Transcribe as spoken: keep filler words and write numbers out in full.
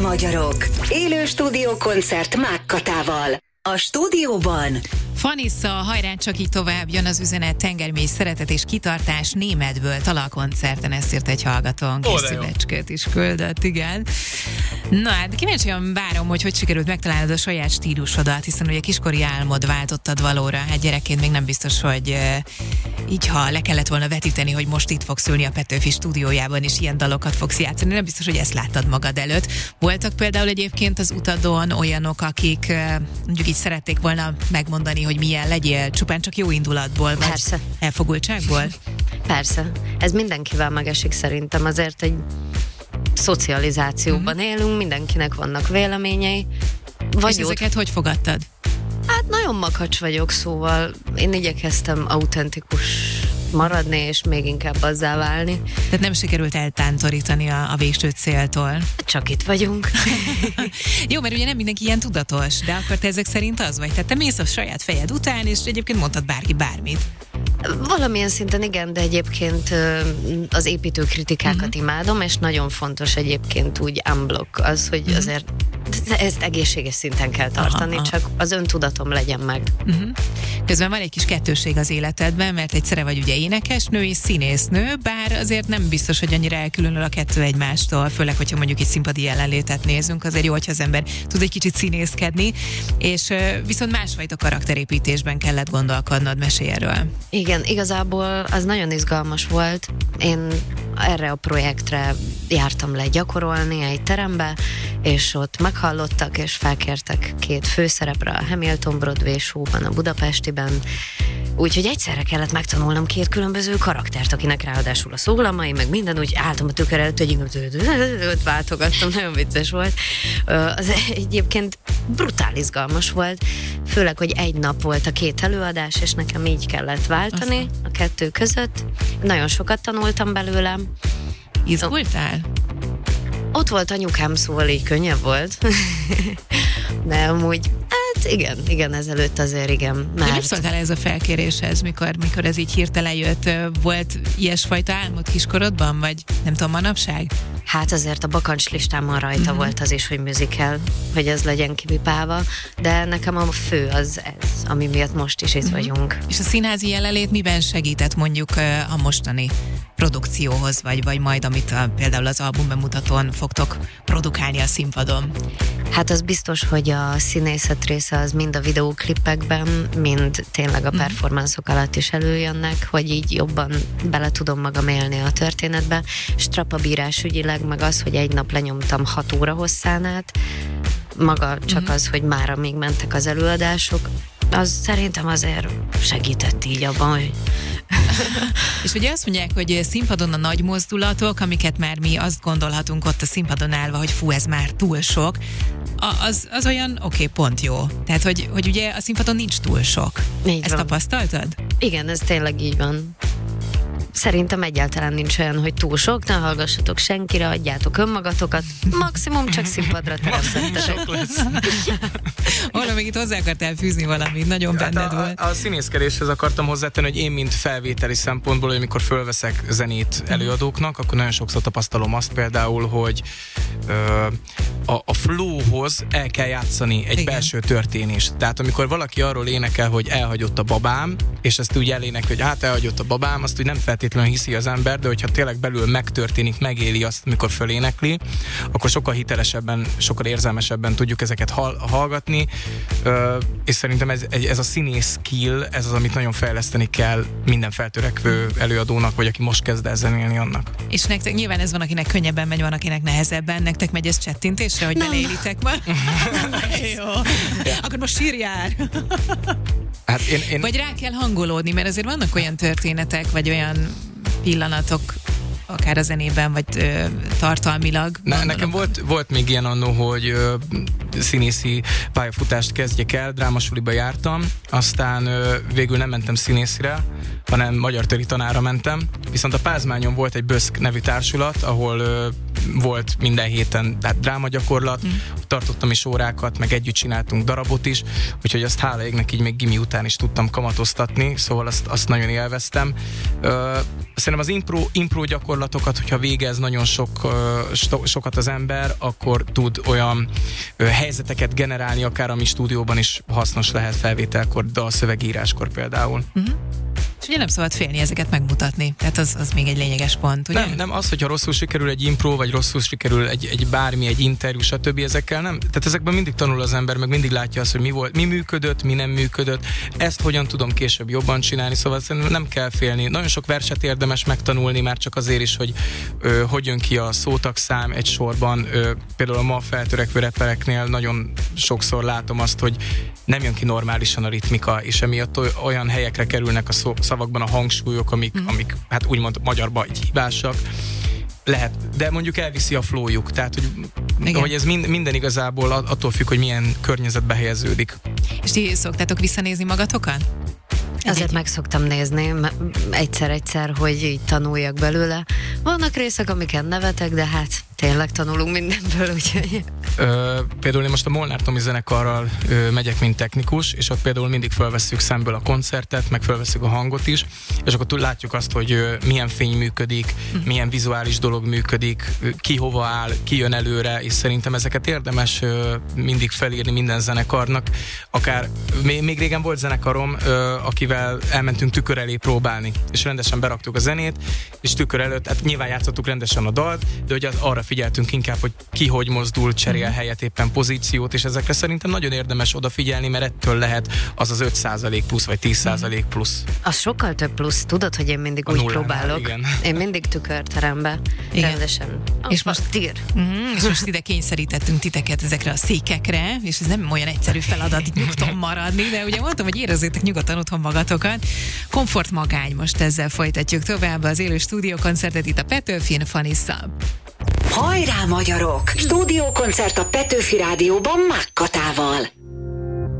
Magyarok. Élő stúdiókoncert Mák Katával. A stúdióban Vanessa, hajrá, csak így tovább jön az üzenet, tengermély szeretet és kitartás Németből Talakoncerten, ezt írt egy hallgatónk, és szívecskét is küldött, igen. Na hát kíváncsian várom, hogy hogy sikerült megtalálnod a saját stílusodat, hiszen ugye kiskori álmod váltottad valóra, hát gyerekként még nem biztos, hogy e, így ha le kellett volna vetíteni, hogy most itt fogsz ülni a Petőfi stúdiójában, és ilyen dalokat fogsz játszani, nem biztos, hogy ezt láttad magad előtt. Voltak például egyébként az utadon olyanok, akik e, mondjuk így szerették volna megmondani, hogy milyen legyél, csupán csak jó indulatból, vagy Persze. elfogultságból? Persze. Ez mindenkivel megesik szerintem, azért egy szocializációban mm-hmm. élünk, mindenkinek vannak véleményei. Vagy és ezeket hogy fogadtad? Hát nagyon makacs vagyok, szóval én igyekeztem autentikus maradni, és még inkább azzá válni. Tehát nem sikerült eltántorítani a, a végső céltól. Csak itt vagyunk. Jó, mert ugye nem mindenki ilyen tudatos, de akkor te ezek szerint az vagy. Tehát te mész a saját fejed után, és egyébként mondhat bárki bármit. Valamilyen szinten igen, de egyébként az építőkritikákat uh-huh. imádom, és nagyon fontos egyébként úgy unblock az, hogy uh-huh. azért ezt egészséges szinten kell tartani, aha, csak az öntudatom legyen meg. Uh-huh. Közben van egy kis kettősség az életedben, mert egyszerre vagy ugye énekesnő és színésznő, bár azért nem biztos, hogy annyira elkülönül a kettő egymástól, főleg, hogyha mondjuk egy színpadi jelenlétet nézünk, azért jó, hogyha az ember tud egy kicsit színészkedni, és viszont másfajta karakterépítésben kellett gondolkodnod, mesélj erről. Igen, igazából az nagyon izgalmas volt. Én erre a projektre jártam le gyakorolni egy terembe, és ott meghallottak, és felkértek két főszerepre a Hamilton Broadway show-ban, a Budapestiben. Úgyhogy egyszerre kellett megtanulnom két különböző karaktert, akinek ráadásul a szólamai, meg minden, úgy álltam a tükör előtt, hogy öt váltogattam, nagyon vicces volt. Az egyébként brutál izgalmas volt, főleg, hogy egy nap volt a két előadás, és nekem így kellett váltani aztán a kettő között. Nagyon sokat tanultam belőlem. Izgultál? Ott volt anyukám, szóval így könnyebb volt. De amúgy, hát igen, igen, ezelőtt azért igen. Mert... De mit szóltál ez a felkéréshez, mikor, mikor ez így hirtelen jött? Volt ilyesfajta álmod kiskorodban, vagy nem tudom, manapság? Hát azért a bakancslistámon rajta uh-huh. volt az is, hogy musical, hogy ez legyen kipipálva, de nekem a fő az ez, ami miatt most is itt uh-huh. vagyunk. És a színházi jelenlét miben segített mondjuk a mostani produkcióhoz, vagy, vagy majd, amit a, például az albumbemutatón fogtok produkálni a színpadon? Hát az biztos, hogy a színészet része az mind a videóklipekben, mind tényleg a performanszok alatt is előjönnek, hogy így jobban bele tudom magam élni a történetbe. Strapabírás ügyileg, meg az, hogy egy nap lenyomtam hat óra hosszán át, maga csak uh-huh. az, hogy már amíg mentek az előadások, az szerintem azért segített így abban, hogy... És ugye azt mondják, hogy színpadon a nagy mozdulatok, amiket már mi azt gondolhatunk ott a színpadon állva, hogy fú, ez már túl sok, az, az olyan, oké, okay, pont jó. Tehát, hogy, hogy ugye a színpadon nincs túl sok. Így Ezt van. Tapasztaltad? Igen, ez tényleg így van. Szerintem egyáltalán nincs olyan, hogy túl sok, ne hallgassatok senkire, adjátok önmagatokat, maximum csak színpadra teremtettetek. Ola, még itt hozzá akartál fűzni valamit, nagyon hát benned a, volt. A, a színészkedéshez akartam hozzátenni, hogy én mint felvételi szempontból, hogy amikor fölveszek zenét előadóknak, akkor nagyon sokszor tapasztalom azt például, hogy ö, a, a flowhoz el kell játszani egy igen. belső történést. Tehát amikor valaki arról énekel, hogy elhagyott a babám, és ezt úgy elének, hogy hát elhagyott a babám, azt úgy nem feltétlenül hiszi az ember, de hogyha tényleg belül megtörténik, megéli azt, amikor fölénekli, akkor sokkal hitelesebben, sokkal érzelmesebben tudjuk ezeket hall- hallgatni, Ö, és szerintem ez, ez a színész skill, ez az, amit nagyon fejleszteni kell minden feltörekvő előadónak, vagy aki most kezd el zenélni annak. És nektek nyilván ez van, akinek könnyebben megy, van, akinek nehezebben, nektek megy ez csettintésre, hogy beleélitek már? Jó. Akkor most sírjál! Hát én, én... Vagy rá kell hangolódni, mert azért vannak olyan történetek, vagy olyan pillanatok, akár a zenében, vagy ö, tartalmilag. Ne, nekem volt, volt még ilyen annó, hogy ö, színészi pályafutást kezdjek el, drámasuliba jártam, aztán ö, végül nem mentem színészire, hanem magyar töri tanára mentem, viszont a Pázmányon volt egy Böszk nevű társulat, ahol ö, volt minden héten tehát drámagyakorlat, mm. tartottam is órákat, meg együtt csináltunk darabot is, úgyhogy azt hála égnek így még gimi után is tudtam kamatoztatni, szóval azt, azt nagyon élveztem. Ö, szerintem az impro, impro gyakorlatokat, hogyha végez nagyon sok, so, sokat az ember, akkor tud olyan ö, helyzeteket generálni, akár ami stúdióban is hasznos lehet felvételkor, dalszövegíráskor például. Mm-hmm. És ugye nem szabad félni ezeket megmutatni, tehát az, az még egy lényeges pont, ugye? Nem, nem az, hogyha rosszul sikerül egy impro, vagy rosszul sikerül egy, egy bármi, egy interjú, stb. Ezekkel nem. Tehát ezekben mindig tanul az ember, meg mindig látja azt, hogy mi volt, mi működött, mi nem működött, ezt hogyan tudom később jobban csinálni, szóval nem kell félni. Nagyon sok verset érdemes megtanulni, már csak azért is, hogy ö, hogy jön ki a szótagszám egy sorban. Ö, például a ma feltörekvő repereknél nagyon sokszor látom azt, hogy nem jön ki normálisan a ritmika, és emiatt olyan helyekre kerülnek a szó, szavakban a hangsúlyok, amik, mm. amik hát úgymond magyarban így hibásak. Lehet, de mondjuk elviszi a flowjuk, tehát hogy, hogy ez mind, minden igazából attól függ, hogy milyen környezetbe helyeződik. És ti szoktátok visszanézni magatokat? Azért meg szoktam nézni egyszer-egyszer, hogy így tanuljak belőle. Vannak részek, amiket nevetek, de hát tényleg tanulunk mindenből, úgyhogy... Ö, például én most a Molnár Tomi zenekarral ö, megyek, mint technikus, és ott például mindig felvesszük szemből a koncertet, meg felvesszük a hangot is, és akkor látjuk azt, hogy ö, milyen fény működik, mm. milyen vizuális dolog működik, ö, ki hova áll, ki jön előre, és szerintem ezeket érdemes ö, mindig felírni minden zenekarnak. Akár még, még régen volt zenekarom, ö, akivel elmentünk tükör elé próbálni, és rendesen beraktuk a zenét, és tükör előtt, hát nyilván játszottuk rendesen a dalt, de hogy arra figyeltünk inkább, hogy ki hogy mozdul, cserél helyet, éppen pozíciót, és ezekre szerintem nagyon érdemes odafigyelni, mert ettől lehet az az öt százalék plusz, vagy tíz százalék plusz. Az sokkal több plusz. Tudod, hogy én mindig a úgy nullánál, próbálok. Igen. Én mindig tükörterembe. Igen. Rendesen. És most, tír. Mm, és most ide kényszerítettünk titeket ezekre a székekre, és ez nem olyan egyszerű feladat nyugodtan maradni, de ugye mondtam, hogy érezzétek nyugodtan otthon magatokat. Komfort magány, most ezzel folytatjuk tovább az élő stúdiókoncertet itt a Petőfin Fanisszal. Hajrá, magyarok! Stúdiókoncert a Petőfi Rádióban Mákkatával.